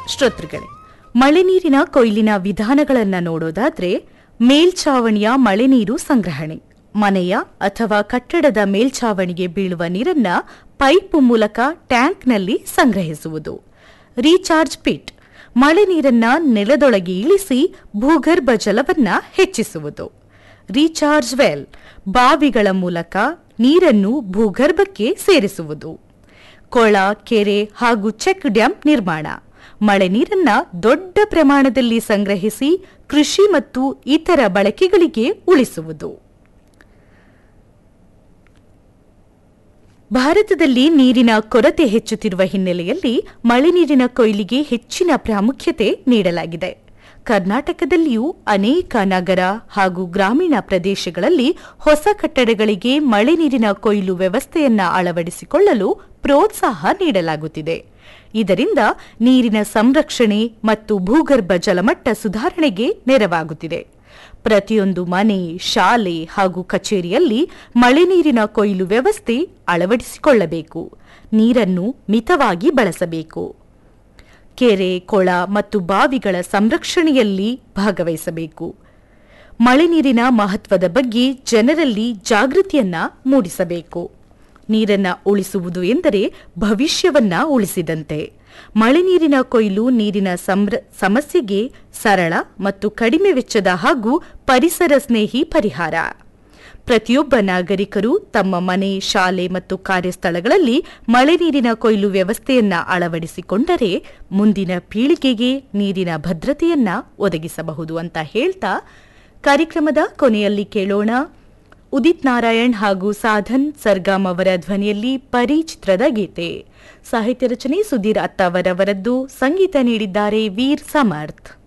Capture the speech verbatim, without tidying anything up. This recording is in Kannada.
ಶ್ರೋತೃಗಳೇ, ಮಳೆ ನೀರಿನ ಕೊಯ್ಲಿನ ವಿಧಾನಗಳನ್ನು ನೋಡೋದಾದ್ರೆ ಮೇಲ್ಛಾವಣಿಯ ಮಳೆ ನೀರು ಸಂಗ್ರಹಣೆ. ಮನೆಯ ಅಥವಾ ಕಟ್ಟಡದ ಮೇಲ್ಛಾವಣಿಗೆ ಬೀಳುವ ನೀರನ್ನ ಪೈಪ್ ಮೂಲಕ ಟ್ಯಾಂಕ್ನಲ್ಲಿ ಸಂಗ್ರಹಿಸುವುದು. ರೀಚಾರ್ಜ್ ಪಿಟ್, ಮಳೆ ನೀರನ್ನ ನೆಲದೊಳಗೆ ಇಳಿಸಿ ಭೂಗರ್ಭ ಜಲವನ್ನ ಹೆಚ್ಚಿಸುವುದು. ರೀಚಾರ್ಜ್ ವೆಲ್, ಬಾವಿಗಳ ಮೂಲಕ ನೀರನ್ನು ಭೂಗರ್ಭಕ್ಕೆ ಸೇರಿಸುವುದು. ಕೊಳ, ಕೆರೆ ಹಾಗೂ ಚೆಕ್ ಡ್ಯಾಂ ನಿರ್ಮಾಣ, ಮಳೆ ನೀರನ್ನ ದೊಡ್ಡ ಪ್ರಮಾಣದಲ್ಲಿ ಸಂಗ್ರಹಿಸಿ ಕೃಷಿ ಮತ್ತು ಇತರ ಬಳಕೆಗಳಿಗೆ ಉಳಿಸುವುದು. ಭಾರತದಲ್ಲಿ ನೀರಿನ ಕೊರತೆ ಹೆಚ್ಚುತ್ತಿರುವ ಹಿನ್ನೆಲೆಯಲ್ಲಿ ಮಳೆ ನೀರಿನ ಕೊಯ್ಲಿಗೆ ಹೆಚ್ಚಿನ ಪ್ರಾಮುಖ್ಯತೆ ನೀಡಲಾಗಿದೆ. ಕರ್ನಾಟಕದಲ್ಲಿಯೂ ಅನೇಕ ನಗರ ಹಾಗೂ ಗ್ರಾಮೀಣ ಪ್ರದೇಶಗಳಲ್ಲಿ ಹೊಸ ಕಟ್ಟಡಗಳಿಗೆ ಮಳೆ ನೀರಿನ ಕೊಯ್ಲು ವ್ಯವಸ್ಥೆಯನ್ನ ಅಳವಡಿಸಿಕೊಳ್ಳಲು ಪ್ರೋತ್ಸಾಹ ನೀಡಲಾಗುತ್ತಿದೆ. ಇದರಿಂದ ನೀರಿನ ಸಂರಕ್ಷಣೆ ಮತ್ತು ಭೂಗರ್ಭ ಜಲಮಟ್ಟ ಸುಧಾರಣೆಗೆ ನೆರವಾಗುತ್ತಿದೆ. ಪ್ರತಿಯೊಂದು ಮನೆ, ಶಾಲೆ ಹಾಗೂ ಕಚೇರಿಯಲ್ಲಿ ಮಳೆ ನೀರಿನ ಕೊಯ್ಲು ವ್ಯವಸ್ಥೆ ಅಳವಡಿಸಿಕೊಳ್ಳಬೇಕು. ನೀರನ್ನು ಮಿತವಾಗಿ ಬಳಸಬೇಕು. ಕೆರೆ, ಕೊಳ ಮತ್ತು ಬಾವಿಗಳ ಸಂರಕ್ಷಣೆಯಲ್ಲಿ ಭಾಗವಹಿಸಬೇಕು. ಮಳೆ ನೀರಿನ ಮಹತ್ವದ ಬಗ್ಗೆ ಜನರಲ್ಲಿ ಜಾಗೃತಿಯನ್ನ ಮೂಡಿಸಬೇಕು. ನೀರನ್ನ ಉಳಿಸುವುದು ಎಂದರೆ ಭವಿಷ್ಯವನ್ನ ಉಳಿಸಿದಂತೆ. ಮಳೆ ನೀರಿನ ಕೊಯ್ಲು ನೀರಿನ ಸಮಸ್ಯೆಗೆ ಸರಳ ಮತ್ತು ಕಡಿಮೆ ವೆಚ್ಚದ ಹಾಗೂ ಪರಿಸರ ಸ್ನೇಹಿ ಪರಿಹಾರ. ಪ್ರತಿಯೊಬ್ಬ ನಾಗರಿಕರು ತಮ್ಮ ಮನೆ, ಶಾಲೆ ಮತ್ತು ಕಾರ್ಯಸ್ಥಳಗಳಲ್ಲಿ ಮಳೆ ನೀರಿನ ಕೊಯ್ಲು ವ್ಯವಸ್ಥೆಯನ್ನ ಅಳವಡಿಸಿಕೊಂಡರೆ ಮುಂದಿನ ಪೀಳಿಗೆಗೆ ನೀರಿನ ಭದ್ರತೆಯನ್ನ ಒದಗಿಸಬಹುದು ಅಂತ ಹೇಳ್ತಾ ಕಾರ್ಯಕ್ರಮದ ಕೊನೆಯಲ್ಲಿ ಕೇಳೋಣ ಉದಿತ್ ನಾರಾಯಣ್ ಹಾಗೂ ಸಾಧನ್ ಸರ್ಗಾಮ್ ಅವರ ಧ್ವನಿಯಲ್ಲಿ ಪರಿ ಚಿತ್ರದ ಗೀತೆ. ಸಾಹಿತ್ಯ ರಚನೆ ಸುಧೀರ್ ಅತ್ತಾವರ್ ಅವರದ್ದು, ಸಂಗೀತ ನೀಡಿದ್ದಾರೆ ವೀರ್ ಸಮರ್ಥ್.